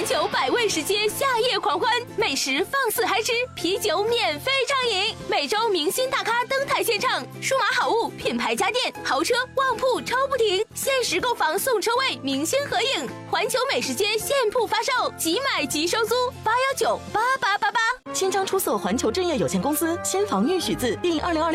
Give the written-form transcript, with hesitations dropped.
球百味食街夏夜狂欢，美食放肆嗨吃，啤酒免费畅饮，每周明星大咖登台献唱，数码好物、品牌家电、豪车、旺铺抽不停，限时购房送车位，明星合影，环球美食街现铺发售，即买即收租，8198888。 新章出售环球正业有限公司新房预许字第2020